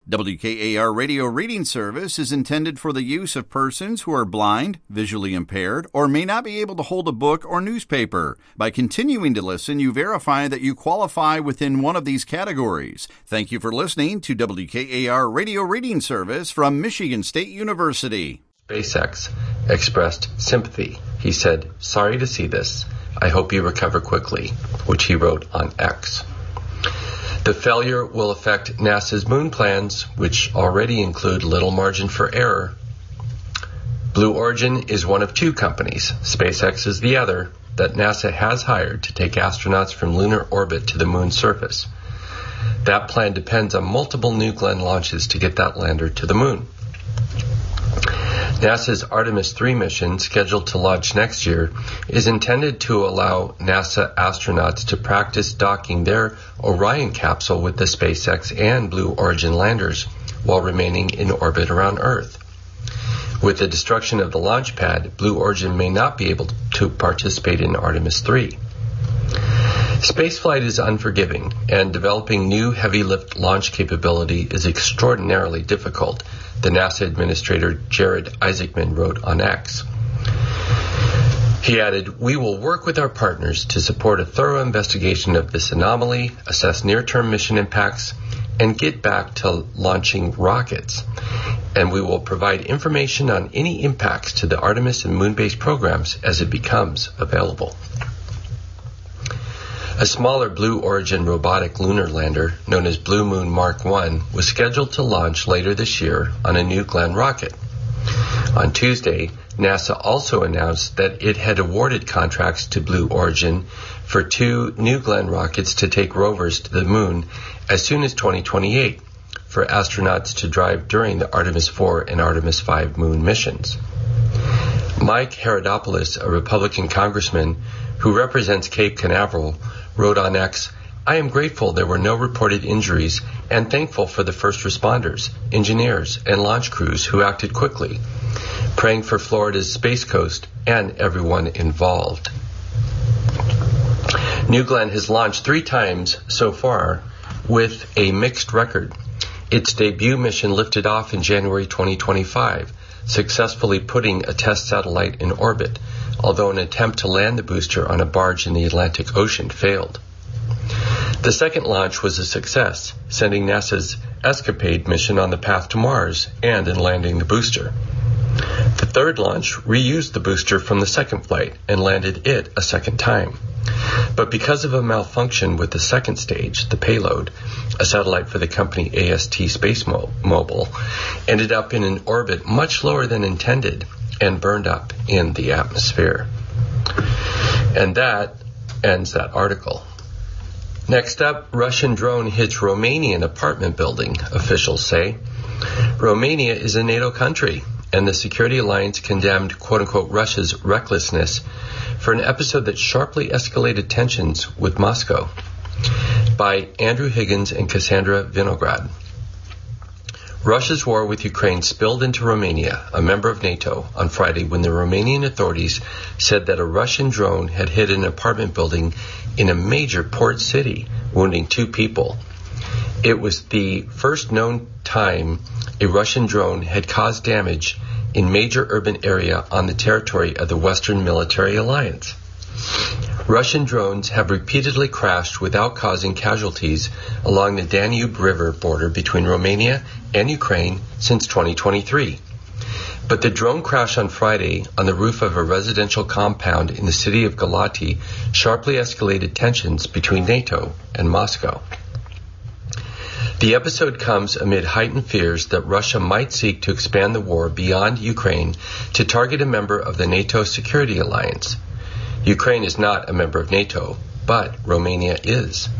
WKAR Radio Reading Service is intended for the use of persons who are blind, visually impaired, or may not be able to hold a book or newspaper. By continuing to listen, you verify that you qualify within one of these categories. Thank you for listening to WKAR Radio Reading Service from Michigan State University. SpaceX expressed sympathy. He said, "Sorry to see this. I hope you recover quickly," which he wrote on X. The failure will affect NASA's moon plans, which already include little margin for error. Blue Origin is one of two companies, SpaceX is the other, that NASA has hired to take astronauts from lunar orbit to the moon's surface. That plan depends on multiple New Glenn launches to get that lander to the moon. NASA's Artemis 3 mission, scheduled to launch next year, is intended to allow NASA astronauts to practice docking their Orion capsule with the SpaceX and Blue Origin landers while remaining in orbit around Earth. With the destruction of the launch pad, Blue Origin may not be able to participate in Artemis 3. Spaceflight is unforgiving, and developing new heavy-lift launch capability is extraordinarily difficult, the NASA Administrator Jared Isaacman wrote on X. He added, "We will work with our partners to support a thorough investigation of this anomaly, assess near-term mission impacts, and get back to launching rockets. And we will provide information on any impacts to the Artemis and moon-based programs as it becomes available." A smaller Blue Origin robotic lunar lander, known as Blue Moon Mark 1, was scheduled to launch later this year on a New Glenn rocket. On Tuesday, NASA also announced that it had awarded contracts to Blue Origin for 2 New Glenn rockets to take rovers to the moon as soon as 2028 for astronauts to drive during the Artemis 4 and Artemis 5 moon missions. Mike Herodopoulos, a Republican congressman who represents Cape Canaveral, wrote on X, "I am grateful there were no reported injuries and thankful for the first responders, engineers, and launch crews who acted quickly, praying for Florida's Space Coast and everyone involved." New Glenn has launched 3 times so far with a mixed record. Its debut mission lifted off in January 2025, successfully putting a test satellite in orbit, although an attempt to land the booster on a barge in the Atlantic Ocean failed. The second launch was a success, sending NASA's ESCAPADE mission on the path to Mars and in landing the booster. The third launch reused the booster from the second flight and landed it a second time. But because of a malfunction with the second stage, the payload, a satellite for the company AST Space Mobile, ended up in an orbit much lower than intended and burned up in the atmosphere. And that ends that article. Next up, Russian drone hits Romanian apartment building, officials say. Romania is a NATO country, and the Security Alliance condemned, quote-unquote, Russia's recklessness for an episode that sharply escalated tensions with Moscow. By Andrew Higgins and Cassandra Vinograd. Russia's war with Ukraine spilled into Romania, a member of NATO, on Friday when the Romanian authorities said that a Russian drone had hit an apartment building in a major port city, wounding 2 people. It was the first known time a Russian drone had caused damage in major urban area on the territory of the Western Military Alliance. Russian drones have repeatedly crashed without causing casualties along the Danube River border between Romania and Ukraine since 2023. But the drone crash on Friday on the roof of a residential compound in the city of Galati sharply escalated tensions between NATO and Moscow. The episode comes amid heightened fears that Russia might seek to expand the war beyond Ukraine to target a member of the NATO Security Alliance. Ukraine is not a member of NATO, but Romania is.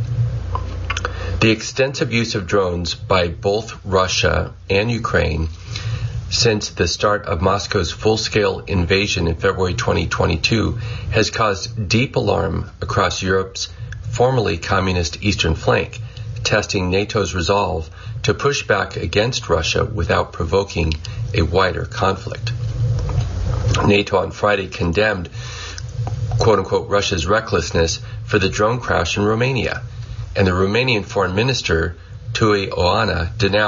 The extensive use of drones by both Russia and Ukraine since the start of Moscow's full-scale invasion in February 2022 has caused deep alarm across Europe's formerly communist eastern flank, testing NATO's resolve to push back against Russia without provoking a wider conflict. NATO on Friday condemned, quote-unquote, Russia's recklessness for the drone crash in Romania, and the Romanian Foreign Minister, Tui Oana, denounced